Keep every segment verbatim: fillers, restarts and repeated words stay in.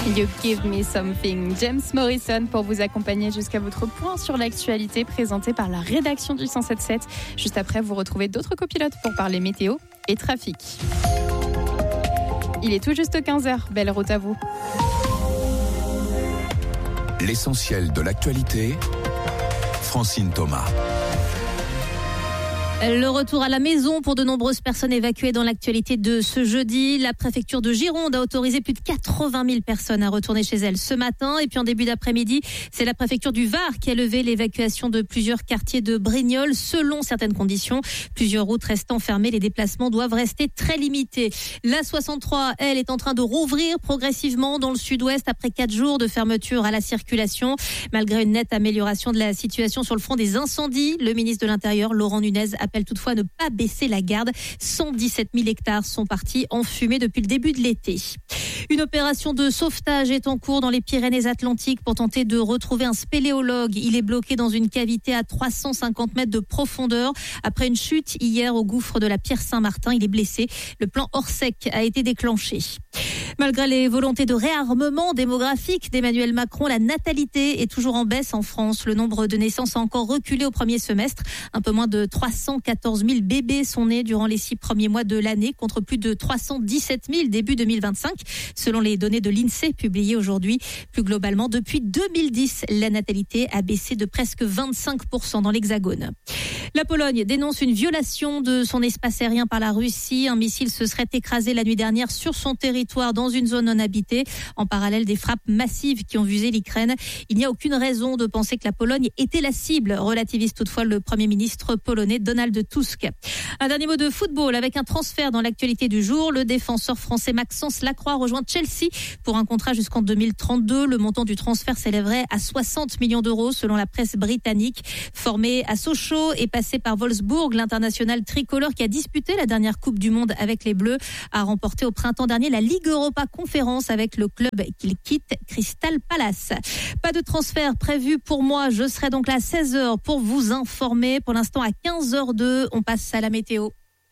You Give Me Something, James Morrison pour vous accompagner jusqu'à votre point sur l'actualité présenté par la rédaction du cent sept sept. Juste après, vous retrouvez d'autres copilotes pour parler météo et trafic. Il est tout juste quinze heures, belle route à vous. L'essentiel de l'actualité, Francine Thomas. Le retour à la maison pour de nombreuses personnes évacuées dans l'actualité de ce jeudi. La préfecture de Gironde a autorisé plus de quatre-vingt mille personnes à retourner chez elles ce matin. Et puis en début d'après-midi, c'est la préfecture du Var qui a levé l'évacuation de plusieurs quartiers de Brignoles selon certaines conditions. Plusieurs routes restant fermées, les déplacements doivent rester très limités. La soixante-trois, elle, est en train de rouvrir progressivement dans le sud-ouest après quatre jours de fermeture à la circulation. Malgré une nette amélioration de la situation sur le front des incendies, le ministre de l'Intérieur, Laurent Nunez, appelle toutefois à ne pas baisser la garde. cent dix-sept mille hectares sont partis en fumée depuis le début de l'été. Une opération de sauvetage est en cours dans les Pyrénées-Atlantiques pour tenter de retrouver un spéléologue. Il est bloqué dans une cavité à trois cent cinquante mètres de profondeur. Après une chute hier au gouffre de la Pierre Saint-Martin, il est blessé. Le plan Orsec a été déclenché. Malgré les volontés de réarmement démographique d'Emmanuel Macron, la natalité est toujours en baisse en France. Le nombre de naissances a encore reculé au premier semestre. Un peu moins de trois cent quatorze mille bébés sont nés durant les six premiers mois de l'année, contre plus de trois cent dix-sept mille début deux mille vingt-cinq, selon les données de l'INSEE publiées aujourd'hui. Plus globalement, depuis deux mille dix, la natalité a baissé de presque vingt-cinq pour cent dans l'Hexagone. La Pologne dénonce une violation de son espace aérien par la Russie. Un missile se serait écrasé la nuit dernière sur son territoire dans une zone non habitée. En parallèle des frappes massives qui ont visé l'Ukraine. Il n'y a aucune raison de penser que la Pologne était la cible, relativise toutefois le Premier ministre polonais Donald Tusk. Un dernier mot de football avec un transfert dans l'actualité du jour. Le défenseur français Maxence Lacroix rejoint Chelsea pour un contrat jusqu'en deux mille trente-deux. Le montant du transfert s'élèverait à soixante millions d'euros selon la presse britannique. Formé à Sochaux et passé par Wolfsburg, l'international tricolore qui a disputé la dernière Coupe du Monde avec les Bleus a remporté au printemps dernier la Ligue Europa Conférence avec le club qu'il quitte, Crystal Palace. Pas de transfert prévu pour moi. Je serai donc là à seize heures pour vous informer. Pour l'instant, à quinze heures deux, on passe à la météo.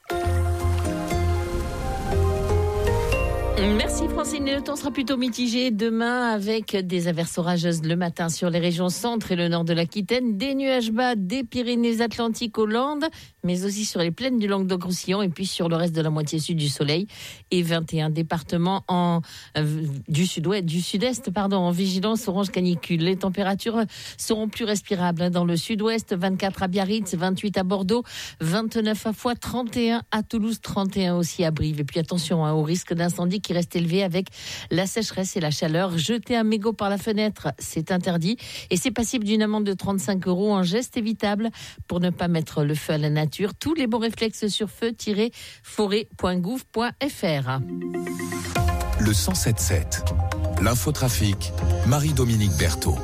Merci Francine, le temps sera plutôt mitigé demain avec des averses orageuses le matin sur les régions centre et le nord de l'Aquitaine, des nuages bas des Pyrénées-Atlantiques aux Landes, mais aussi sur les plaines du Languedoc-Roussillon et puis sur le reste de la moitié sud du soleil et vingt et un départements en, euh, du sud-ouest, du sud-est pardon, en vigilance orange canicule. Les températures seront plus respirables dans le sud-ouest, vingt-quatre à Biarritz, vingt-huit à Bordeaux, vingt-neuf à Foix, trente et un à Toulouse, trente et un aussi à Brive. Et puis attention hein, au risque d'incendie qui reste élevé avec la sécheresse et la chaleur. Jeter un mégot par la fenêtre, c'est interdit et c'est passible d'une amende de trente-cinq euros. Un geste évitable pour ne pas mettre le feu à la nature. Tous les bons réflexes sur feu tiret forêt point gouv point f r. Le cent sept sept, l'infotrafic, Marie-Dominique Berthaud.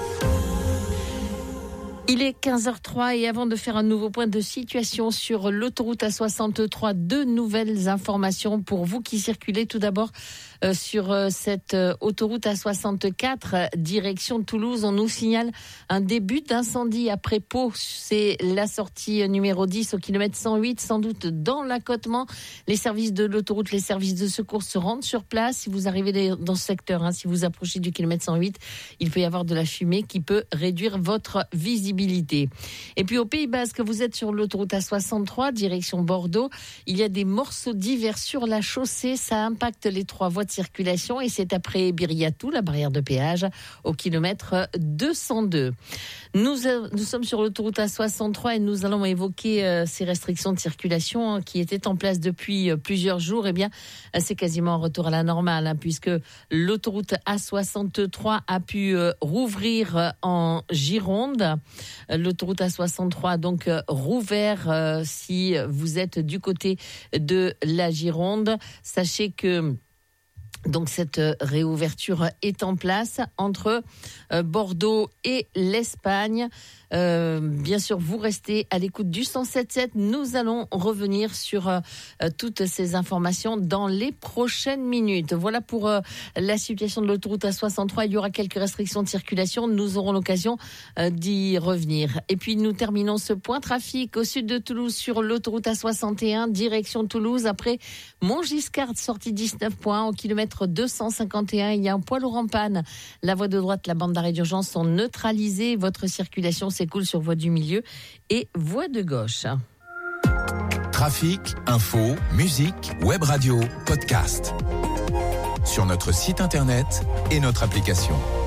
Il est quinze heures trois et avant de faire un nouveau point de situation sur l'autoroute A soixante-trois, deux nouvelles informations pour vous qui circulez. Tout d'abord, euh, sur euh, cette euh, autoroute A soixante-quatre, euh, direction Toulouse, on nous signale un début d'incendie après Pau. C'est la sortie euh, numéro dix au kilomètre cent huit, sans doute dans l'accotement. Les services de l'autoroute, les services de secours se rendent sur place. Si vous arrivez dans ce secteur, hein, si vous approchez du kilomètre cent huit, il peut y avoir de la fumée qui peut réduire votre visibilité. Et puis au Pays Basque, vous êtes sur l'autoroute A soixante-trois, direction Bordeaux. Il y a des morceaux divers sur la chaussée. Ça impacte les trois voies de circulation et c'est après Biriatou, la barrière de péage, au kilomètre deux cent deux. Nous, euh, nous sommes sur l'autoroute A soixante-trois et nous allons évoquer euh, ces restrictions de circulation hein, qui étaient en place depuis euh, plusieurs jours. Eh bien, euh, c'est quasiment un retour à la normale hein, puisque l'autoroute A soixante-trois a pu euh, rouvrir euh, en Gironde. L'autoroute A soixante-trois a donc euh, rouvert euh, si vous êtes du côté de la Gironde. Sachez que donc cette réouverture est en place entre euh, Bordeaux et l'Espagne. Euh, bien sûr, vous restez à l'écoute du cent sept sept. Nous allons revenir sur euh, toutes ces informations dans les prochaines minutes. Voilà pour euh, la situation de l'autoroute A soixante-trois. Il y aura quelques restrictions de circulation. Nous aurons l'occasion euh, d'y revenir. Et puis, nous terminons ce point trafic au sud de Toulouse sur l'autoroute A soixante et un, direction Toulouse. Après Montgiscard, sortie dix-neuf point un au kilomètre kilomètre deux cent cinquante et un, il y a un poids lourd en panne. La voie de droite, la bande d'arrêt d'urgence sont neutralisées. Votre circulation s'écoule sur voie du milieu et voie de gauche. Trafic, info, musique, web radio, podcast. Sur notre site internet et notre application.